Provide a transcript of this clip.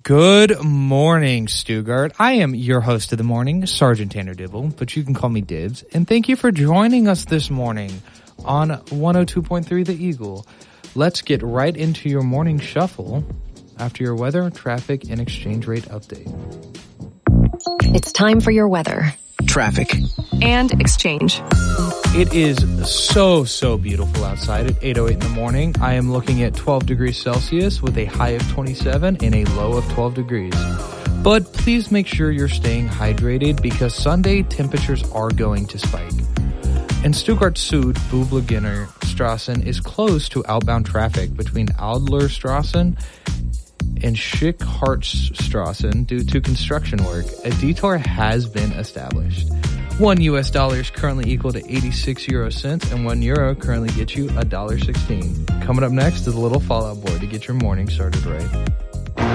Good morning, Stuttgart. I am your host of the morning, Sergeant Tanner Dibble, but you can call me Dibs. And thank you for joining us this morning on 102.3 The Eagle. Let's get right into your morning shuffle after your weather, traffic, and exchange rate update. It's time for your weather, traffic, and exchange. It is so beautiful outside at 8:08 in the morning. I am looking at 12 degrees Celsius with a high of 27 and a low of 12 degrees. But please make sure you're staying hydrated because Sunday temperatures are going to spike. And Stuttgart Süd, Bubbligener Strassen is closed to outbound traffic between Adlerstrassen and Schickhartstrassen due to construction work. A detour has been established. $1 is currently equal to 86 euro cents, and €1 currently gets you $1.16. Coming up next is a little Fallout Boy to get your morning started right.